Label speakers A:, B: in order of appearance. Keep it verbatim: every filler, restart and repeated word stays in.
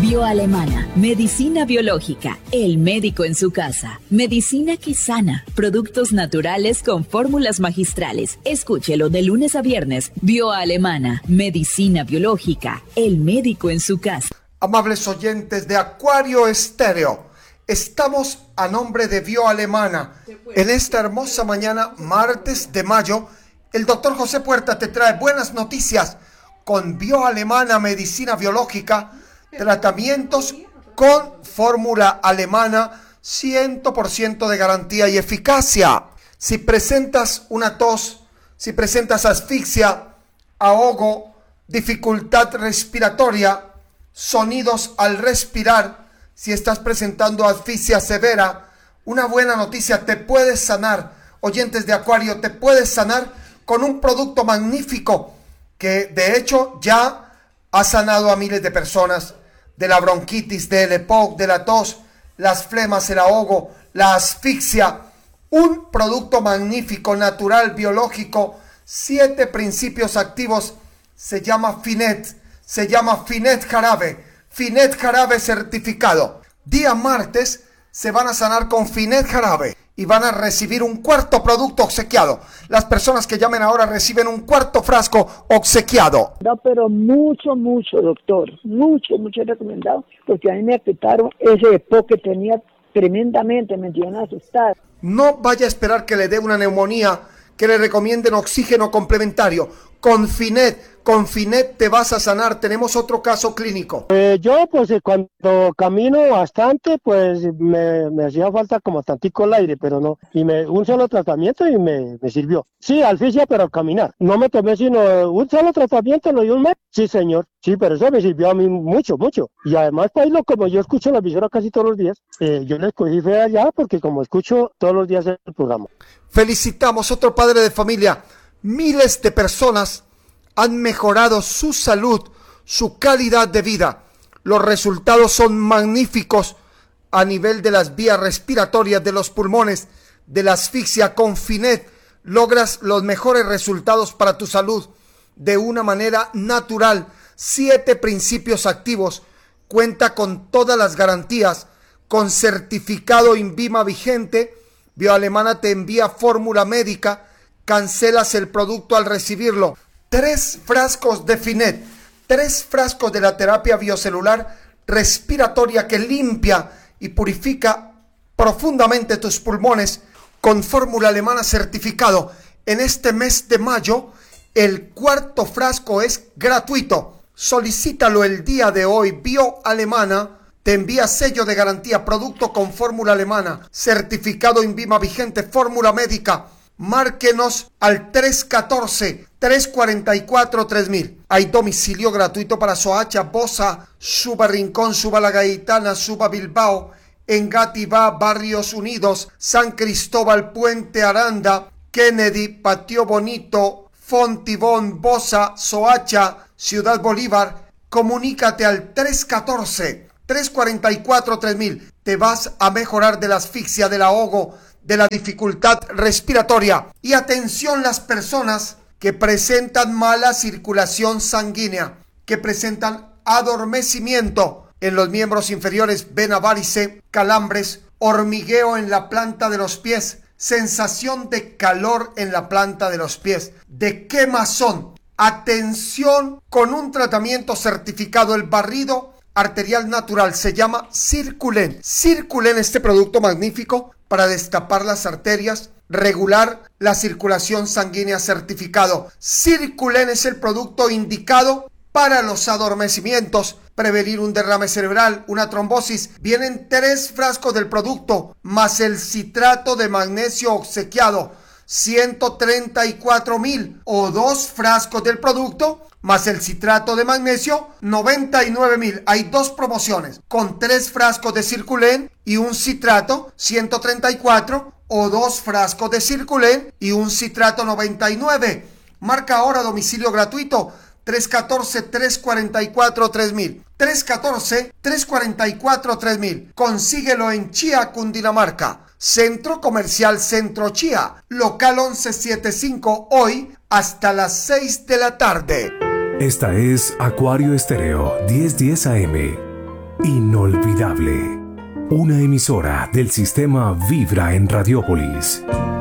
A: Bioalemana, medicina biológica, el médico en su casa, medicina que sana, productos naturales con fórmulas magistrales. Escúchelo de lunes a viernes. Bioalemana, medicina biológica, el médico en su casa.
B: Amables oyentes de Acuario Estéreo, estamos a nombre de Bioalemana. En esta hermosa mañana, martes de mayo, el doctor José Puerta te trae buenas noticias con Bioalemana, medicina biológica, tratamientos con fórmula alemana, cien por ciento de garantía y eficacia. Si presentas una tos, si presentas asfixia, ahogo, dificultad respiratoria, sonidos al respirar, si estás presentando asfixia severa, una buena noticia, te puedes sanar. Oyentes de Acuario, te puedes sanar con un producto magnífico que de hecho ya ha sanado a miles de personas de la bronquitis, del E P O C, de la tos, las flemas, el ahogo, la asfixia. Un producto magnífico, natural, biológico, siete principios activos, se llama Finet, se llama Finet Jarabe, Finet Jarabe certificado. Día martes se van a sanar con Finet Jarabe y van a recibir un cuarto producto obsequiado. Las personas que llamen ahora reciben un cuarto frasco obsequiado.
C: No, pero mucho, mucho, doctor. Mucho, mucho recomendado. Porque a mí me afectaron ese E P O C que tenía tremendamente. Me dieron asustar.
B: No vaya a esperar que le dé una neumonía, que le recomienden oxígeno complementario. Con Finet, con Finet te vas a sanar. Tenemos otro caso clínico.
D: Eh, yo, pues, eh, cuando camino bastante, pues, me, me hacía falta como tantico el aire, pero no. Y me, un solo tratamiento y me, me sirvió. Sí, asfixia, pero caminar. No me tomé sino un solo tratamiento, lo di un mes. Sí, señor. Sí, pero eso me sirvió a mí mucho, mucho. Y además, Pailo, como yo escucho la emisora casi todos los días, eh, yo le escogí fe allá porque como escucho todos los días el programa.
B: Felicitamos a otro padre de familia. Miles de personas han mejorado su salud, su calidad de vida. Los resultados son magníficos a nivel de las vías respiratorias, de los pulmones, de la asfixia. Con Finet logras los mejores resultados para tu salud de una manera natural. Siete principios activos, cuenta con todas las garantías, con certificado INVIMA vigente. Bioalemana te envía fórmula médica, cancelas el producto al recibirlo. Tres frascos de Finet, tres frascos de la terapia biocelular respiratoria que limpia y purifica profundamente tus pulmones con fórmula alemana certificado. En este mes de mayo, el cuarto frasco es gratuito. Solicítalo el día de hoy. Bioalemana te envía sello de garantía, producto con fórmula alemana, certificado INVIMA vigente, fórmula médica. Márquenos al tres uno cuatro, tres cuatro cuatro, tres mil. Hay domicilio gratuito para Soacha, Bosa, Suba Rincón, Suba La Gaitana, Suba Bilbao, Engativá, Barrios Unidos, San Cristóbal, Puente Aranda, Kennedy, Patio Bonito, Fontibón, Bosa, Soacha, Ciudad Bolívar. Comunícate al tres uno cuatro, tres cuatro cuatro, tres mil. Te vas a mejorar de la asfixia, del ahogo, de la dificultad respiratoria. Y atención, las personas que presentan mala circulación sanguínea, que presentan adormecimiento en los miembros inferiores, vena varice, calambres, hormigueo en la planta de los pies, sensación de calor en la planta de los pies, de quemazón. Atención con un tratamiento certificado, el barrido arterial natural, se llama Circulen. Circulen, este producto magnífico para destapar las arterias, regular la circulación sanguínea, certificado. Circulen es el producto indicado para los adormecimientos, prevenir un derrame cerebral, una trombosis. Vienen tres frascos del producto, más el citrato de magnesio obsequiado, ciento treinta y cuatro mil, o dos frascos del producto más el citrato de magnesio, noventa y nueve mil. Hay dos promociones, con tres frascos de Circulen y un citrato, ciento treinta y cuatro, o dos frascos de Circulen y un citrato, noventa y nueve. Marca ahora domicilio gratuito, tres uno cuatro, tres cuatro cuatro, tres mil. tres uno cuatro, tres cuatro cuatro, tres mil. Consíguelo en Chía, Cundinamarca. Centro Comercial Centro Chía, local once setenta y cinco, hoy hasta las seis de la tarde.
E: Esta es Acuario Estéreo diez diez A M. inolvidable. Una emisora del sistema Vibra en Radiópolis.